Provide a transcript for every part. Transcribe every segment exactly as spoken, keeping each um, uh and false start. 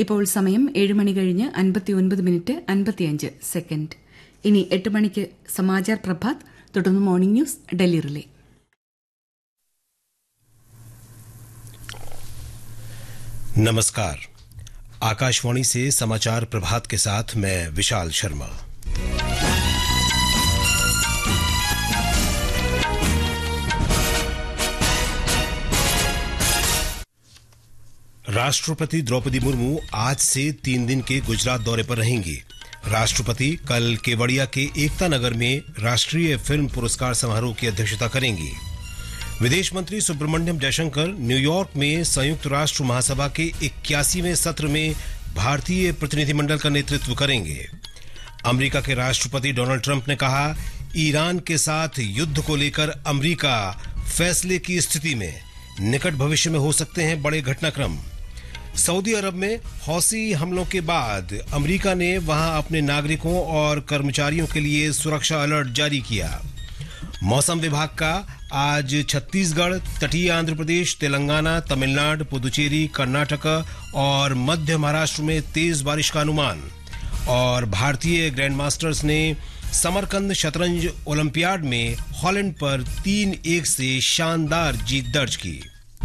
ഇപ്പോൾ സമയം ഏഴ് മണി കഴിഞ്ഞ് അൻപത്തിയൊൻപത് മിനിറ്റ് അൻപത്തിയഞ്ച് സെക്കൻഡ്. ഇനി എട്ട് മണിക്ക് സമാചാർ പ്രഭാത്, തുടർന്ന് മോർണിംഗ് ന്യൂസ് ഡൽഹി റിലേ. नमस्कार, आकाशवाणी से समाचार प्रभात के साथ मैं विशाल शर्मा। राष्ट्रपति द्रौपदी मुर्मू आज से तीन दिन के गुजरात दौरे पर रहेंगी। राष्ट्रपति कल केवड़िया के एकता नगर में राष्ट्रीय फिल्म पुरस्कार समारोह की अध्यक्षता करेंगी। विदेश मंत्री सुब्रमण्यम जयशंकर न्यूयॉर्क में संयुक्त राष्ट्र महासभा के इक्यासीवें सत्र में भारतीय प्रतिनिधिमंडल का नेतृत्व करेंगे। अमेरिका के राष्ट्रपति डोनाल्ड ट्रंप ने कहा, ईरान के साथ युद्ध को लेकर अमेरिका फैसले की स्थिति में, निकट भविष्य में हो सकते हैं बड़े घटनाक्रम। सऊदी अरब में हौसी हमलों के बाद अमेरिका ने वहां अपने नागरिकों और कर्मचारियों के लिए सुरक्षा अलर्ट जारी किया। मौसम विभाग का आज छत्तीसगढ़, तटीय आंध्र प्रदेश, तेलंगाना, तमिलनाडु, पुदुचेरी, कर्नाटक और मध्य महाराष्ट्र में तेज बारिश का अनुमान। और भारतीय ग्रैंड मास्टर्स ने समरकंद शतरंज ओलंपियाड में हॉलैंड पर तीन एक से शानदार जीत दर्ज की।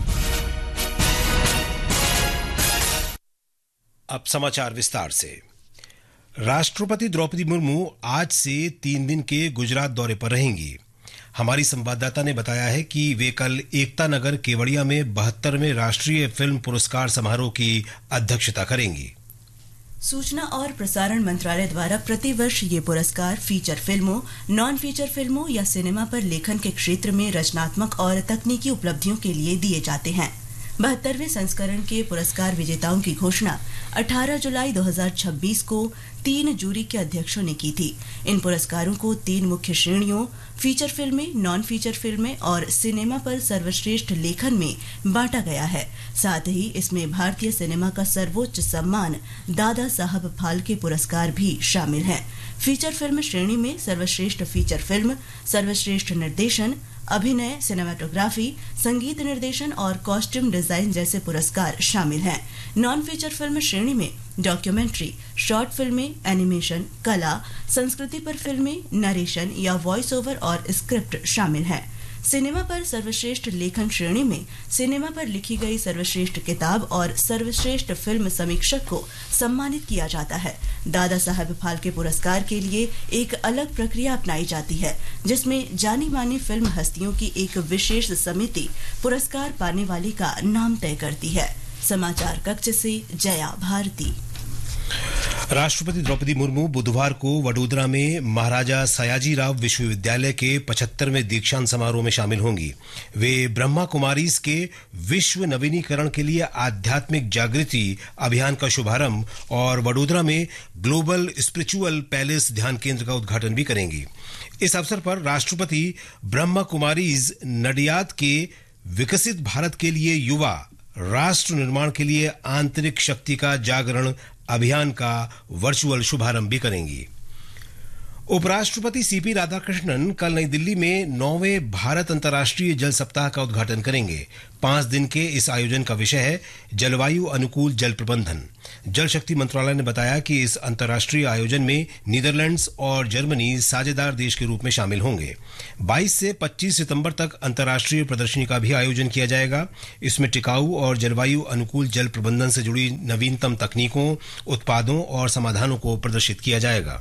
अब समाचार विस्तार से। राष्ट्रपति द्रौपदी मुर्मू आज से तीन दिन के गुजरात दौरे पर रहेंगी। हमारी संवाददाता ने बताया है कि वे कल एकता नगर केवड़िया में बहत्तरवें राष्ट्रीय फिल्म पुरस्कार समारोह की अध्यक्षता करेंगी। सूचना और प्रसारण मंत्रालय द्वारा प्रतिवर्ष ये पुरस्कार फीचर फिल्मों, नॉन फीचर फिल्मों या सिनेमा पर लेखन के क्षेत्र में रचनात्मक और तकनीकी उपलब्धियों के लिए दिए जाते हैं। बहत्तरवें संस्करण के पुरस्कार विजेताओं की घोषणा अठारह जुलाई दो हज़ार छब्बीस को तीन जूरी के अध्यक्षों ने की थी। इन पुरस्कारों को तीन मुख्य श्रेणियों फीचर फिल्में, नॉन फीचर फिल्में और सिनेमा पर सर्वश्रेष्ठ लेखन में बांटा गया है। साथ ही इसमें भारतीय सिनेमा का सर्वोच्च सम्मान दादा साहब फाल्के पुरस्कार भी शामिल है। फीचर फिल्म श्रेणी में सर्वश्रेष्ठ फीचर फिल्म, सर्वश्रेष्ठ निर्देशन, अभिनय, सिनेमाटोग्राफी, संगीत निर्देशन और कॉस्ट्यूम डिजाइन जैसे पुरस्कार शामिल हैं। नॉन फीचर फिल्म श्रेणी में डॉक्यूमेंट्री, शॉर्ट फिल्में, एनिमेशन, कला, संस्कृति पर फिल्में, नरेशन या वॉइस ओवर और स्क्रिप्ट शामिल हैं। सिनेमा पर सर्वश्रेष्ठ लेखन श्रेणी में सिनेमा पर लिखी गई सर्वश्रेष्ठ किताब और सर्वश्रेष्ठ फिल्म समीक्षक को सम्मानित किया जाता है। दादा साहब फाल्के पुरस्कार के लिए एक अलग प्रक्रिया अपनाई जाती है, जिसमें जानी मानी फिल्म हस्तियों की एक विशेष समिति पुरस्कार पाने वाली का नाम तय करती है। समाचार कक्ष से जया भारती। राष्ट्रपति द्रौपदी मुर्मू बुधवार को वडोदरा में महाराजा सयाजीराव विश्वविद्यालय के पचहत्तरवें दीक्षांत समारोह में शामिल होंगी। वे ब्रह्मा कुमारीज के विश्व नवीनीकरण के लिए आध्यात्मिक जागृति अभियान का शुभारंभ और वडोदरा में ग्लोबल स्पिरिचुअल पैलेस ध्यान केंद्र का उद्घाटन भी करेंगी। इस अवसर पर राष्ट्रपति ब्रह्मा कुमारीज नडियाद के विकसित भारत के लिए युवा राष्ट्र निर्माण के लिए आंतरिक शक्ति का जागरण अभियान का वर्चुअल शुभारंभ भी करेंगी। उपराष्ट्रपति सीपी राधाकृष्णन कल नई दिल्ली में नौवें भारत अंतर्राष्ट्रीय जल सप्ताह का उद्घाटन करेंगे। पांच दिन के इस आयोजन का विषय है जलवायु अनुकूल जल प्रबंधन। जल शक्ति मंत्रालय ने बताया कि इस अंतर्राष्ट्रीय आयोजन में नीदरलैंड्स और जर्मनी साझेदार देश के रूप में शामिल होंगे। बाईस से पच्चीस सितंबर तक अंतर्राष्ट्रीय प्रदर्शनी का भी आयोजन किया जाएगा। इसमें टिकाऊ और जलवायु अनुकूल जल प्रबंधन से जुड़ी नवीनतम तकनीकों, उत्पादों और समाधानों को प्रदर्शित किया जाएगा।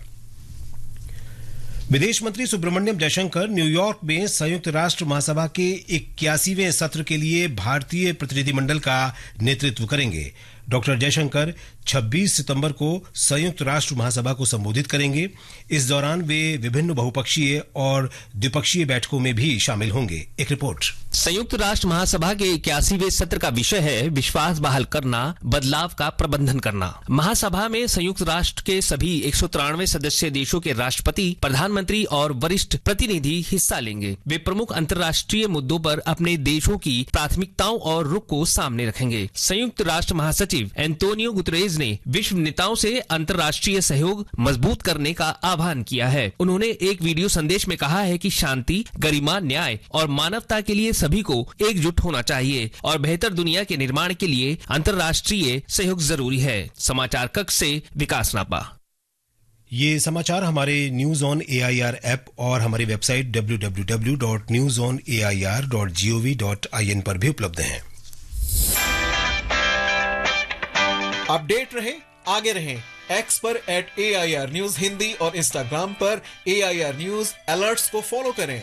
विदेश मंत्री सुब्रमण्यम जयशंकर न्यूयॉर्क में संयुक्त राष्ट्र महासभा के इक्यासीवें सत्र के लिए भारतीय प्रतिनिधिमंडल का नेतृत्व करेंगे। डॉक्टर जयशंकर छब्बीस सितंबर को संयुक्त राष्ट्र महासभा को संबोधित करेंगे। इस दौरान वे विभिन्न बहुपक्षीय और द्विपक्षीय बैठकों में भी शामिल होंगे। एक रिपोर्ट। संयुक्त राष्ट्र महासभा के इक्यासीवें सत्र का विषय है विश्वास बहाल करना, बदलाव का प्रबंधन करना। महासभा में संयुक्त राष्ट्र के सभी एक सौ तिरानवे सदस्य देशों के राष्ट्रपति, प्रधानमंत्री और वरिष्ठ प्रतिनिधि हिस्सा लेंगे। वे प्रमुख अंतर्राष्ट्रीय मुद्दों पर अपने देशों की प्राथमिकताओं और रुख को सामने रखेंगे। संयुक्त राष्ट्र महासचिव एंटोनियो गुतरेज गुटेरेस ने विश्व नेताओं से अंतर्राष्ट्रीय सहयोग मजबूत करने का आह्वान किया है। उन्होंने एक वीडियो संदेश में कहा है कि शांति, गरिमा, न्याय और मानवता के लिए सभी को एकजुट होना चाहिए और बेहतर दुनिया के निर्माण के लिए अंतर्राष्ट्रीय सहयोग जरूरी है। समाचार कक्ष से विकास नापा। ये समाचार हमारे न्यूज ऑन एआईआर ऐप और हमारी website W W W dot news on A I R dot G O V dot I N पर भी उपलब्ध हैं। अपडेट रहे, आगे रहें। एक्स पर eight A I R news Hindi और इंस्टाग्राम पर ए आई आर न्यूज अलर्ट्स को फॉलो करें।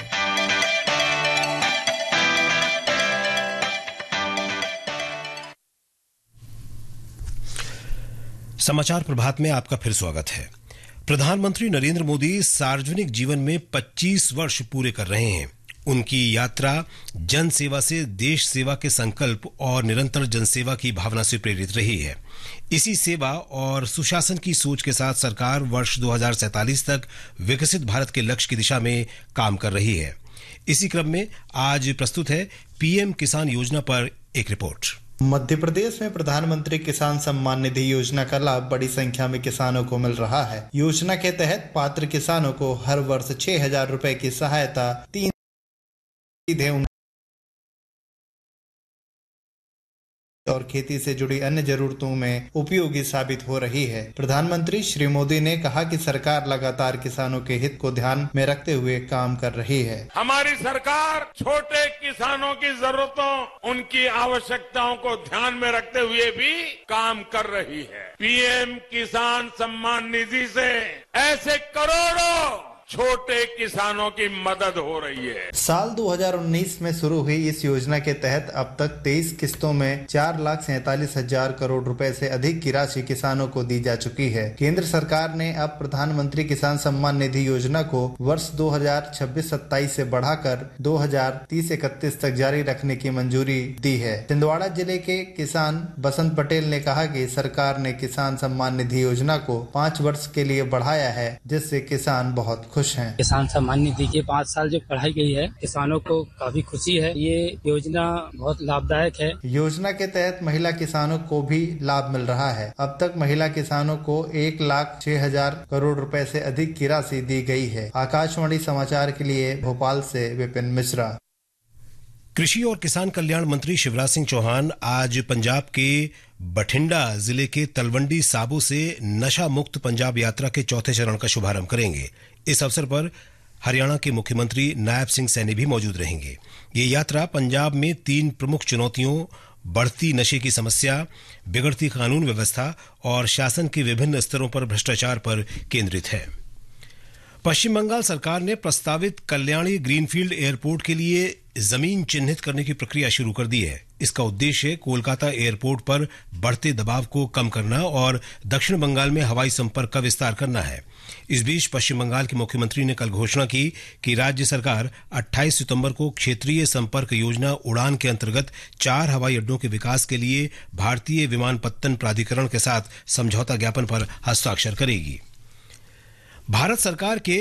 समाचार प्रभात में आपका फिर स्वागत है। प्रधानमंत्री नरेंद्र मोदी सार्वजनिक जीवन में पच्चीस वर्ष पूरे कर रहे हैं। उनकी यात्रा जन सेवा से देश सेवा के संकल्प और निरंतर जनसेवा की भावना से प्रेरित रही है। इसी सेवा और सुशासन की सोच के साथ सरकार वर्ष दो हज़ार सैंतालीस तक विकसित भारत के लक्ष्य की दिशा में काम कर रही है। इसी क्रम में आज प्रस्तुत है पीएम किसान योजना पर एक रिपोर्ट। मध्य प्रदेश में प्रधानमंत्री किसान सम्मान निधि योजना का लाभ बड़ी संख्या में किसानों को मिल रहा है। योजना के तहत पात्र किसानों को हर वर्ष छह हजार रुपए की सहायता तीन सीधे और खेती से जुड़ी अन्य जरूरतों में उपयोगी साबित हो रही है। प्रधानमंत्री श्री मोदी ने कहा कि सरकार लगातार किसानों के हित को ध्यान में रखते हुए काम कर रही है। हमारी सरकार छोटे किसानों की जरूरतों, उनकी आवश्यकताओं को ध्यान में रखते हुए भी काम कर रही है। पीएम किसान सम्मान निधि से ऐसे करोड़ों छोटे किसानों की मदद हो रही है। साल दो हज़ार उन्नीस में शुरू हुई इस योजना के तहत अब तक तेईस किस्तों में चार लाख सैतालीस हजार करोड़ रुपए से अधिक की राशि किसानों को दी जा चुकी है। केंद्र सरकार ने अब प्रधानमंत्री किसान सम्मान निधि योजना को वर्ष दो हज़ार छब्बीस सत्ताईस से बढ़ाकर दो हज़ार तीस इकतीस तक जारी रखने की मंजूरी दी है। छिंदवाड़ा जिले के किसान बसंत पटेल ने कहा कि सरकार ने किसान सम्मान निधि योजना को पाँच वर्ष के लिए बढ़ाया है, जिससे किसान बहुत खुश हैं। किसान सम्मान निधि के पाँच साल जो बढ़ाई गई है, किसानों को काफी खुशी है। ये योजना बहुत लाभदायक है। योजना के तहत महिला किसानों को भी लाभ मिल रहा है। अब तक महिला किसानों को एक लाख छह हजार करोड़ रुपए से अधिक की राशि दी गई है। आकाशवाणी समाचार के लिए भोपाल से विपिन मिश्रा। कृषि और किसान कल्याण मंत्री शिवराज सिंह चौहान आज पंजाब के बठिंडा जिले के तलवंडी साबो से नशा मुक्त पंजाब यात्रा के चौथे चरण का शुभारंभ करेंगे। इस अवसर पर हरियाणा के मुख्यमंत्री नायब सिंह सैनी भी मौजूद रहेंगे। ये यात्रा पंजाब में तीन प्रमुख चुनौतियों, बढ़ती नशे की समस्या, बिगड़ती कानून व्यवस्था और शासन के विभिन्न स्तरों पर भ्रष्टाचार पर केंद्रित है। पश्चिम बंगाल सरकार ने प्रस्तावित कल्याणी ग्रीनफील्ड एयरपोर्ट के लिए जमीन चिन्हित करने की प्रक्रिया शुरू कर दी है। इसका उद्देश्य कोलकाता एयरपोर्ट पर बढ़ते दबाव को कम करना और दक्षिण बंगाल में हवाई संपर्क का विस्तार करना है। इस बीच पश्चिम बंगाल के मुख्यमंत्री ने कल घोषणा की कि राज्य सरकार अट्ठाईस सितंबर को क्षेत्रीय संपर्क योजना उड़ान के अंतर्गत चार हवाई अड्डों के विकास के लिए भारतीय विमानपत्तन प्राधिकरण के साथ समझौता ज्ञापन पर हस्ताक्षर करेगी। भारत सरकार के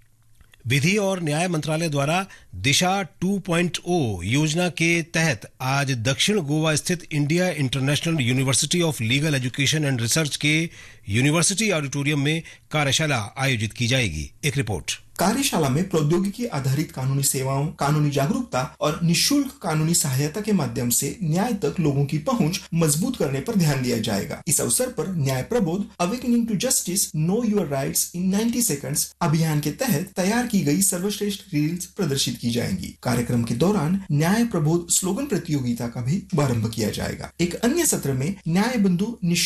विधि और न्याय मंत्रालय द्वारा दिशा टू पॉइंट ओ योजना के तहत आज दक्षिण गोवा स्थित India international university of legal education and research के यूनिवर्सिटी ऑडिटोरियम में कार्यशाला आयोजित की जाएगी। एक रिपोर्ट। कार्यशाला में प्रौद्योगिकी आधारित कानूनी सेवाओं, कानूनी जागरूकता और निशुल्क कानूनी सहायता के माध्यम से न्याय तक लोगों की पहुंच मजबूत करने पर ध्यान दिया जाएगा। इस अवसर पर न्याय Prabodh awakening to justice, know your rights in ninety seconds अभियान के तहत तैयार की गई सर्वश्रेष्ठ रील्स प्रदर्शित की जाएंगी। कार्यक्रम के दौरान न्याय प्रबोध स्लोगन प्रतियोगिता का भी शुभारंभ किया जाएगा। एक अन्य सत्र में न्याय बंधु